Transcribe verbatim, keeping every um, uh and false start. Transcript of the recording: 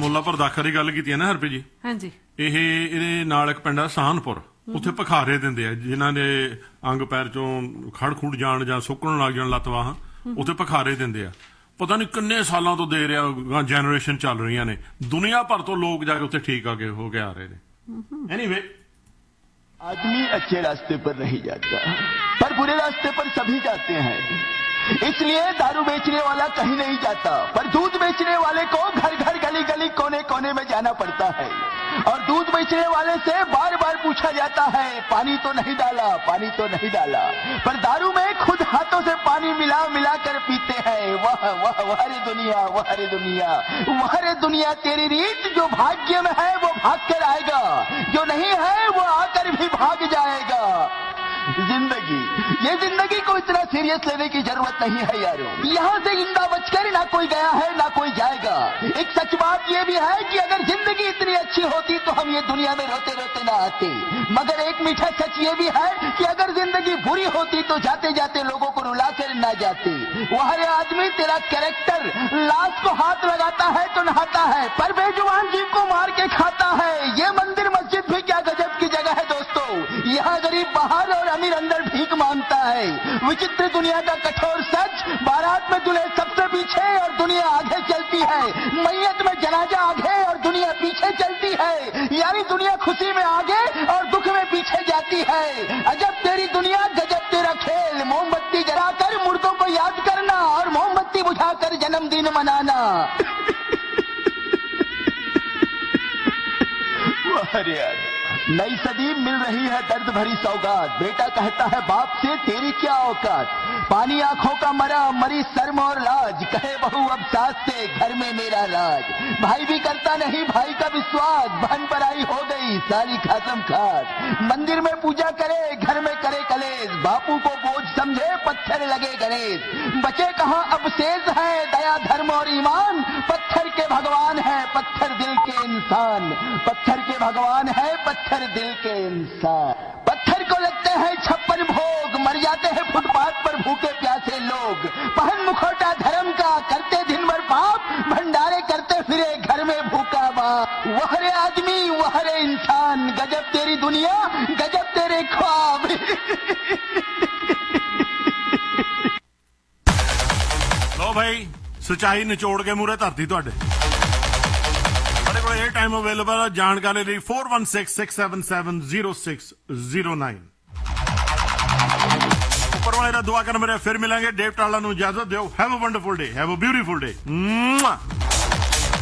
ਮੁੱਲਾਪੁਰ ਦਾਖਾ ਦੀ ਗੱਲ ਕੀਤੀ ਹੈ ਨਾ ਹਰਪੀ ਜੀ, ਹਾਂਜੀ, ਇਹ ਇਹਦੇ ਨਾਲ ਇੱਕ ਪਿੰਡ ਆ ਸਾਨਪੁਰ, ਉੱਥੇ ਭਖਾਰੇ ਦਿੰਦੇ ਆ ਜਿਨ੍ਹਾਂ ਦੇ ਅੰਗ ਪੈਰ ਚੋਂ ਖੜ ਖੁੜ ਜਾਣ ਜਾਂ ਸੁੱਕਣ ਲੱਗ ਜਾਣ ਲੱਤ ਵਾਹਾਂ, ਉੱਥੇ ਭਖਾਰੇ ਦਿੰਦੇ ਆ। ਪਤਾ ਨਹੀਂ ਕਿੰਨੇ ਸਾਲਾਂ ਤੋਂ ਦੇ ਰਿਹਾ, ਜਨਰੇਸ਼ਨ ਚੱਲ ਰਹੀਆਂ ਨੇ, ਦੁਨੀਆ भर तो लोग जाके उत्थे ठीक आके हो के आ रहे ने। एनीवे, आदमी अच्छे रास्ते पर नहीं जाता, पर बुरे रास्ते पर सभी जाते हैं। इसलिए दारू बेचने वाला कहीं नहीं जाता, पर दूध बेचने वाले को घर घर गली गली कोने कोने में जाना पड़ता है। और दूध बेचने वाले से बार बार पूछा जाता है, पानी तो नहीं डाला, पानी तो नहीं डाला, पर दारू में खुद हाथों से पानी मिला मिला कर पीते हैं। वाह वाह वाह रे दुनिया, वाह रे दुनिया, वाह रे दुनिया तेरी रीत। जो भाग्य में है वो भाग कर आएगा, जो नहीं है वो आकर भी भाग जाएगा। जिंदगी, ये जिंदगी को इतना सीरियस लेने की जरूरत नहीं है यारो। यहाँ से जिंदा बचकर ना कोई गया है ना कोई जाएगा। एक सच बात ये भी है कि अगर जिंदगी इतनी अच्छी होती तो हम ये दुनिया में रोते रोते ना आते। मगर एक मीठा सच ये भी है कि अगर जिंदगी बुरी होती तो जाते जाते लोगों को रुला कर ना जाते। वह रे आदमी तेरा कैरेक्टर, लाश को हाथ लगाता है तो नहाता है, पर बेजुबान जीव को मार के खाता है। ये मंदिर मस्जिद भी क्या गजब की जगह है दोस्तों। यहाँ गरीब बाहर और अमीर अंदर भीख मांगता है। विचित्र दुनिया का कठोर सच, बारात में दूल्हे सबसे पीछे और दुनिया आगे चलती है। मैयत में जनाजा आगे और दुनिया पीछे चलती है। यानी दुनिया खुशी में आगे और दुख में पीछे जाती है। अजब तेरी दुनिया, गजब तेरा खेल। मोमबत्ती जलाकर मुर्दों को याद करना और मोमबत्ती बुझाकर जन्मदिन मनाना। अरे यार, नई सदी मिल रही है दर्द भरी सौगात। बेटा कहता है बाप से, तेरी क्या औकात। पानी आंखों का मरा, मरी शर्म और लाज। कहे बहू अब सास से, घर में मेरा राज। भाई भी करता नहीं भाई का विश्वास, बहन पराई हो गई, सारी खासम खास। मंदिर में पूजा करे, घर में करे कलेश। बापू को बोझ समझे, पत्थर लगे गणेश। बचे कहाँ अब शेष है दया धर्म और ईमान। पत्थर के भगवान है, पत्थर दिल के इंसान। पत्थर के भगवान है, पत्थर दिल के इंसान। पत्थर को लगते हैं छप्पन भोग, मर जाते हैं फुटपाथ पर भूखे प्यासे लोग। पहन मुखौटा धर्म का, करते दिन भर पाप, भंडारे करते फिरे घर में भूखा बाप। वह रे आदमी, वह रे इंसान, गजब तेरी दुनिया, गजब तेरे ख्वाब। लो भाई, सच्चाई निचोड़ के मूहरे धरती तुहाडे ਇਹ ਟਾਈਮ ਅਵੇਲੇਬਲ ਜਾਣਕਾਰੀ ਲਈ four one six six seven seven zero six zero nine। ਉੱਪਰ ਵਾਲੇ ਦਾ ਦੁਆ ਕਰਨ ਮੇਰੇ ਫਿਰ ਮਿਲਾਂਗੇ। ਡੇਵ ਟਾਲਾ ਨੂੰ ਇਜਾਜ਼ਤ ਦਿਓ। Have a wonderful day, have a beautiful day.